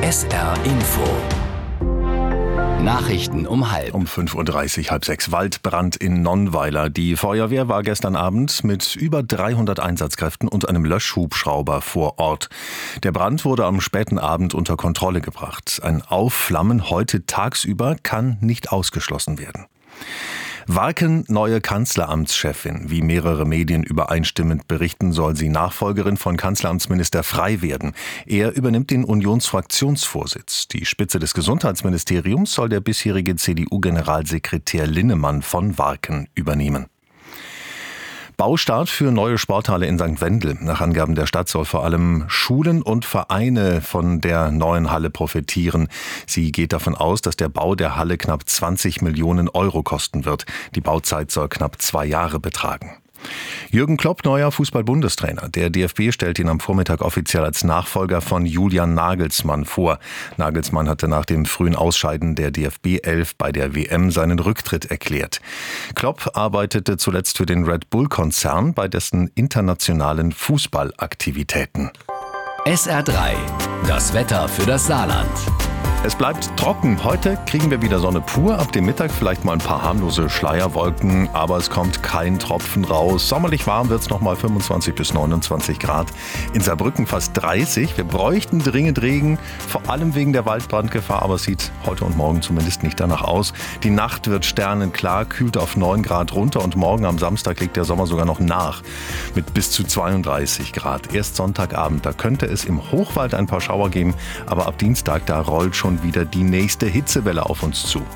SR Info. Nachrichten um 5:30. Um 5:30 Uhr, 5:30. Waldbrand in Nonnweiler. Die Feuerwehr war gestern Abend mit über 300 Einsatzkräften und einem Löschhubschrauber vor Ort. Der Brand wurde am späten Abend unter Kontrolle gebracht. Ein Aufflammen heute tagsüber kann nicht ausgeschlossen werden. Warken neue Kanzleramtschefin. Wie mehrere Medien übereinstimmend berichten, soll sie Nachfolgerin von Kanzleramtsminister Frey werden. Er übernimmt den Unionsfraktionsvorsitz. Die Spitze des Gesundheitsministeriums soll der bisherige CDU-Generalsekretär Linnemann von Warken übernehmen. Baustart für neue Sporthalle in St. Wendel. Nach Angaben der Stadt soll vor allem Schulen und Vereine von der neuen Halle profitieren. Sie geht davon aus, dass der Bau der Halle knapp 20 Millionen Euro kosten wird. Die Bauzeit soll knapp 2 Jahre betragen. Jürgen Klopp, neuer Fußball-Bundestrainer. Der DFB stellt ihn am Vormittag offiziell als Nachfolger von Julian Nagelsmann vor. Nagelsmann hatte nach dem frühen Ausscheiden der DFB-11 bei der WM seinen Rücktritt erklärt. Klopp arbeitete zuletzt für den Red Bull-Konzern bei dessen internationalen Fußballaktivitäten. SR3, das Wetter für das Saarland. Es bleibt trocken. Heute kriegen wir wieder Sonne pur. Ab dem Mittag vielleicht mal ein paar harmlose Schleierwolken, aber es kommt kein Tropfen raus. Sommerlich warm wird es nochmal 25 bis 29 Grad. In Saarbrücken fast 30. Wir bräuchten dringend Regen, vor allem wegen der Waldbrandgefahr, aber es sieht heute und morgen zumindest nicht danach aus. Die Nacht wird sternenklar, kühlt auf 9 Grad runter und morgen am Samstag legt der Sommer sogar noch nach mit bis zu 32 Grad. Erst Sonntagabend, da könnte es im Hochwald ein paar Schauer geben, aber ab Dienstag, da rollt schon wieder die nächste Hitzewelle auf uns zu.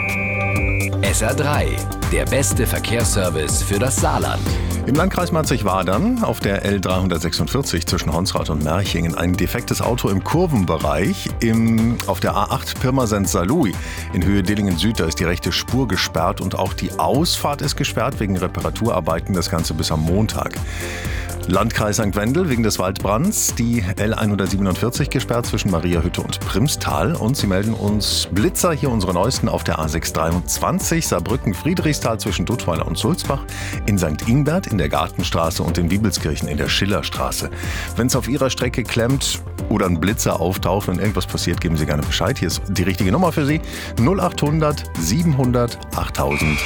SR3, der beste Verkehrsservice für das Saarland. Im Landkreis Marzig-Wadern auf der L346 zwischen Honsrad und Merchingen ein defektes Auto im Kurvenbereich. Auf der A8 Pirmasens-Saarlouis in Höhe Dillingen Süd, da ist die rechte Spur gesperrt und auch die Ausfahrt ist gesperrt wegen Reparaturarbeiten, das Ganze bis am Montag. Landkreis St. Wendel wegen des Waldbrands, die L147 gesperrt zwischen Mariahütte und Primstal. Und sie melden uns Blitzer, hier unsere neuesten auf der A623, Saarbrücken-Friedrichsthal zwischen Duttweiler und Sulzbach, in St. Ingbert in der Gartenstraße und in Wiebelskirchen in der Schillerstraße. Wenn es auf Ihrer Strecke klemmt oder ein Blitzer auftaucht, wenn irgendwas passiert, geben Sie gerne Bescheid. Hier ist die richtige Nummer für Sie, 0800 700 8000.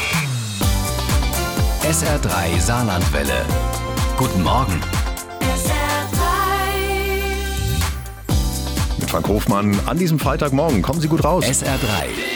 SR3 Saarlandwelle. Guten Morgen. Mit Frank Hofmann an diesem Freitagmorgen. Kommen Sie gut raus. SR3.